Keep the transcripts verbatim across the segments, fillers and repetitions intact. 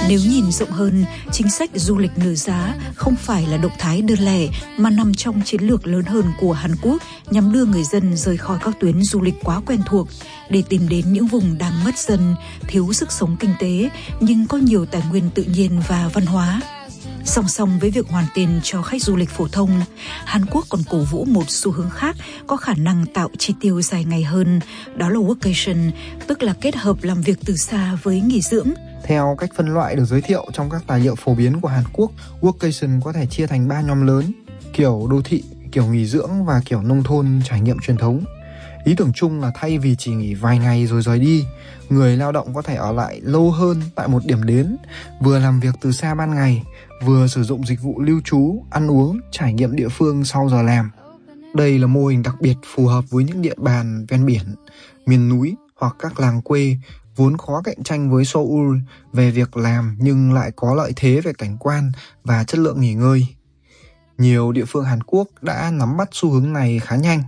Nếu nhìn rộng hơn, chính sách du lịch nửa giá không phải là động thái đơn lẻ mà nằm trong chiến lược lớn hơn của Hàn Quốc nhằm đưa người dân rời khỏi các tuyến du lịch quá quen thuộc để tìm đến những vùng đang mất dần, thiếu sức sống kinh tế nhưng có nhiều tài nguyên tự nhiên và văn hóa. Song song với việc hoàn tiền cho khách du lịch phổ thông, Hàn Quốc còn cổ vũ một xu hướng khác có khả năng tạo chi tiêu dài ngày hơn, đó là workation, tức là kết hợp làm việc từ xa với nghỉ dưỡng. Theo cách phân loại được giới thiệu trong các tài liệu phổ biến của Hàn Quốc, workation có thể chia thành ba nhóm lớn: kiểu đô thị, kiểu nghỉ dưỡng và kiểu nông thôn trải nghiệm truyền thống. Ý tưởng chung là thay vì chỉ nghỉ vài ngày rồi rời đi, người lao động có thể ở lại lâu hơn tại một điểm đến, vừa làm việc từ xa ban ngày, vừa sử dụng dịch vụ lưu trú, ăn uống, trải nghiệm địa phương sau giờ làm. Đây là mô hình đặc biệt phù hợp với những địa bàn ven biển, miền núi hoặc các làng quê vốn khó cạnh tranh với Seoul về việc làm nhưng lại có lợi thế về cảnh quan và chất lượng nghỉ ngơi. Nhiều địa phương Hàn Quốc đã nắm bắt xu hướng này khá nhanh.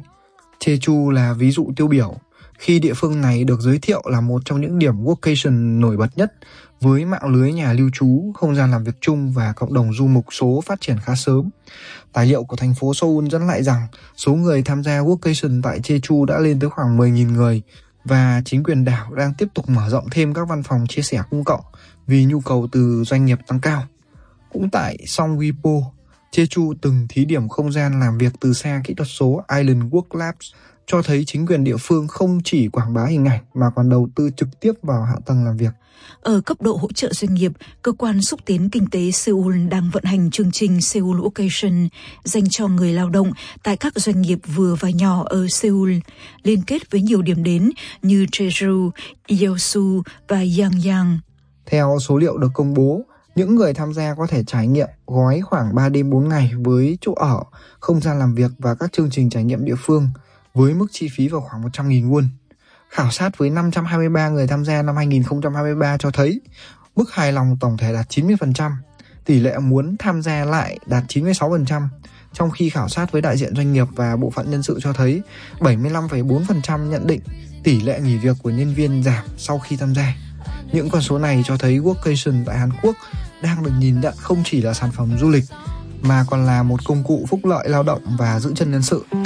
Jeju là ví dụ tiêu biểu, khi địa phương này được giới thiệu là một trong những điểm workation nổi bật nhất, với mạng lưới nhà lưu trú, không gian làm việc chung và cộng đồng du mục số phát triển khá sớm. Tài liệu của thành phố Seoul dẫn lại rằng số người tham gia workation tại Jeju đã lên tới khoảng mười nghìn người, và chính quyền đảo đang tiếp tục mở rộng thêm các văn phòng chia sẻ công cộng vì nhu cầu từ doanh nghiệp tăng cao. Cũng tại Songwipo, Jeju từng thí điểm không gian làm việc từ xa kỹ thuật số Island Work Labs, cho thấy chính quyền địa phương không chỉ quảng bá hình ảnh mà còn đầu tư trực tiếp vào hạ tầng làm việc. Ở cấp độ hỗ trợ doanh nghiệp, cơ quan xúc tiến kinh tế Seoul đang vận hành chương trình Seoul Workation dành cho người lao động tại các doanh nghiệp vừa và nhỏ ở Seoul, liên kết với nhiều điểm đến như Jeju, Yeosu và Yangyang. Theo số liệu được công bố, những người tham gia có thể trải nghiệm gói khoảng ba đêm bốn ngày với chỗ ở, không gian làm việc và các chương trình trải nghiệm địa phương, với mức chi phí vào khoảng một trăm nghìn won. Khảo sát với năm trăm hai mươi ba người tham gia năm hai nghìn không trăm hai mươi ba cho thấy mức hài lòng tổng thể đạt chín mươi phần trăm, tỷ lệ muốn tham gia lại đạt chín mươi sáu phần trăm, trong khi khảo sát với đại diện doanh nghiệp và bộ phận nhân sự cho thấy bảy mươi lăm phẩy bốn phần trăm nhận định tỷ lệ nghỉ việc của nhân viên giảm sau khi tham gia. Những con số này cho thấy workation tại Hàn Quốc đang được nhìn nhận không chỉ là sản phẩm du lịch mà còn là một công cụ phúc lợi lao động và giữ chân nhân sự.